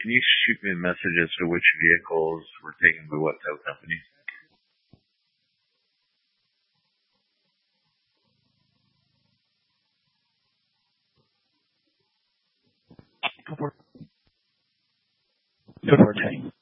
can you shoot me a message as to which vehicles were taken by what tow companies? Go for it.